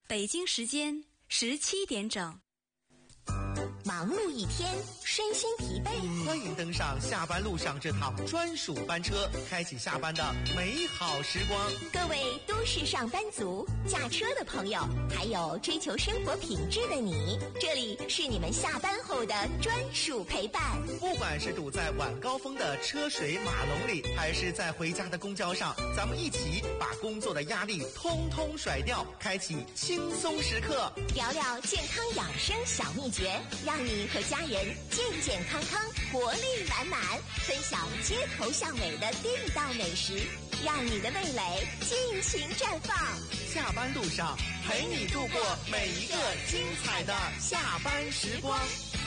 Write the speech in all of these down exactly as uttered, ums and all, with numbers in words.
北京时间十七点整。 忙碌一天，身心疲惫， 欢迎登上下班路上这趟专属班车，开启下班的美好时光。 各位都市上班族、驾车的朋友，还有追求生活品质的你，这里是你们下班后的专属陪伴。 不管是堵在晚高峰的车水马龙里，还是在回家的公交上，咱们一起把工作的压力通通甩掉，开启轻松时刻， 聊聊健康养生小秘诀，让你和家人健健康康，活力满满，分享街头巷尾的地道美食，让你的味蕾尽情绽放。 下班路上陪你度过每一个精彩的下班时光。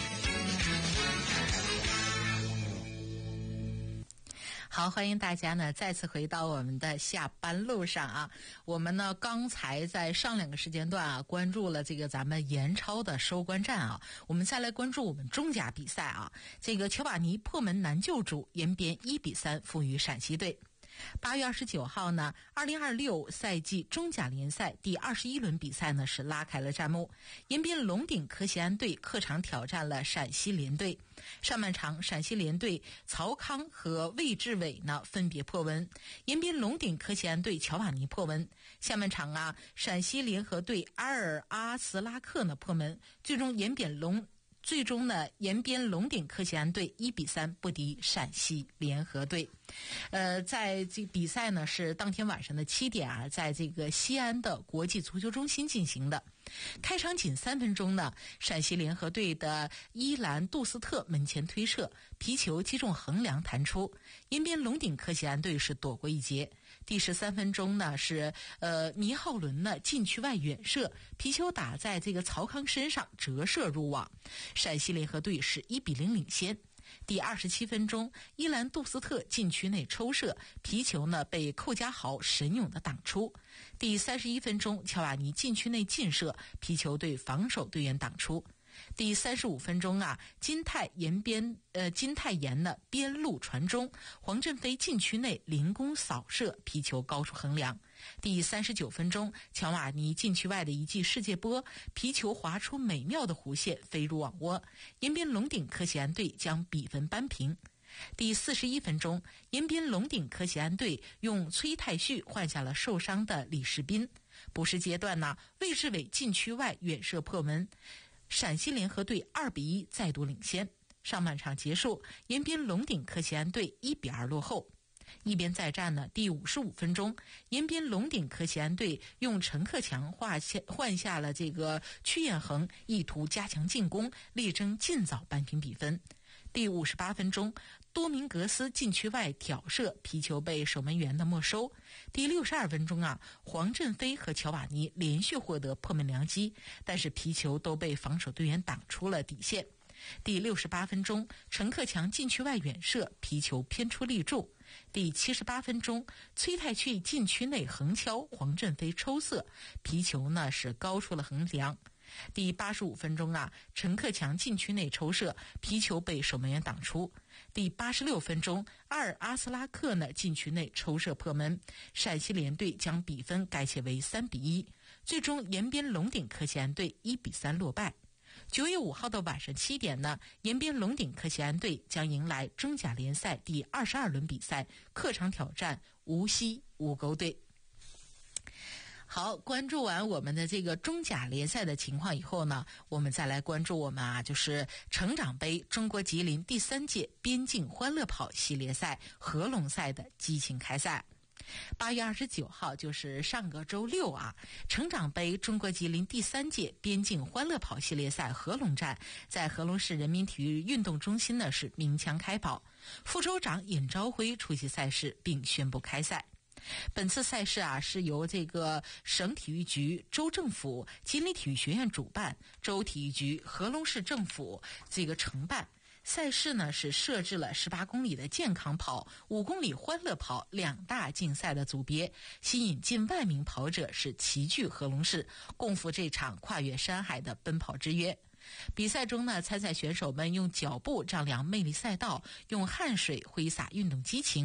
好，欢迎大家呢再次回到我们的下班路上啊。我们呢刚才在上两个时间段啊关注了这个咱们延超的收官战啊，我们再来关注我们中甲比赛啊。这个乔瓦尼破门难救主，延边一比三负于陕西队。八月二十九号呢，二零二六赛季中甲联赛第二十一轮比赛呢是拉开了战幕。延边龙鼎科协安队客场挑战了陕西联队。上半场，陕西联队曹康和魏志伟呢分别破门，延边龙鼎科协安队乔瓦尼破门。下半场啊，陕西联合队阿尔阿斯拉克呢破门，最终延边龙。最终呢，延边龙鼎科协安队一比三不敌陕西联合队。呃，在这比赛呢是当天晚上的七点啊，在这个西安的国际足球中心进行的。开场仅三分钟呢，陕西联合队的伊兰杜斯特门前推射，皮球击中横梁弹出，延边龙鼎科协安队是躲过一劫。第十三分钟呢是呃米浩伦呢禁区外远射，皮球打在这个曹康身上折射入网，陕西联合队是一比零领先。第二十七分钟，伊兰杜斯特禁区内抽射，皮球呢被寇家豪神勇的挡出。第三十一分钟，乔瓦尼禁区内劲射，皮球被防守队员挡出。第三十五分钟啊，金泰延边呃金泰延呢边路传中，黄振飞禁区内凌空扫射，皮球高出横梁。第三十九分钟，乔瓦尼禁区外的一记世界波，皮球划出美妙的弧线，飞入网窝，延边龙鼎科协安队将比分扳平。第四十一分钟，延边龙鼎科协安队用崔太旭换下了受伤的李世斌。补时阶段呢，魏志伟禁区外远射破门，陕西联合队二比一再度领先。上半场结束，延边龙鼎科协安队一比二落后。一边再战呢，第五十五分钟，延边龙鼎科协安队用陈克强换下换下了这个曲彦恒，意图加强进攻，力争尽早扳平比分。第五十八分钟，多明格斯禁区外挑射，皮球被守门员的没收。第六十二分钟啊，黄振飞和乔瓦尼连续获得破门良机，但是皮球都被防守队员挡出了底线。第六十八分钟，陈克强禁区外远射，皮球偏出立柱。第七十八分钟，崔太旭禁区内横敲，黄振飞抽射，皮球呢是高出了横梁。第八十五分钟啊，陈克强禁区内抽射，皮球被守门员挡出。第八十六分钟，阿尔阿斯拉克呢禁区内抽射破门，陕西联队将比分改写为三比一，最终延边龙鼎科协安队一比三落败。九月五号的晚上七点呢，延边龙鼎科协安队将迎来中甲联赛第二十二轮比赛，客场挑战无锡吴沟队。好，关注完我们的这个中甲联赛的情况以后呢，我们再来关注我们啊，就是成长杯中国吉林第三届边境欢乐跑系列赛合龙赛的激情开赛。八月二十九号，就是上个周六啊，成长杯中国吉林第三届边境欢乐跑系列赛合龙站在合龙市人民体育运动中心呢是鸣枪开跑，副州长尹朝辉出席赛事并宣布开赛。本次赛事啊是由这个省体育局、州政府、吉林体育学院主办，州体育局、合龙市政府这个承办。赛事呢是设置了十八公里的健康跑、五公里欢乐跑两大竞赛的组别，吸引近万名跑者是齐聚合龙市，共赴这场跨越山海的奔跑之约。比赛中呢，参赛选手们用脚步丈量魅力赛道，用汗水挥洒运动激情。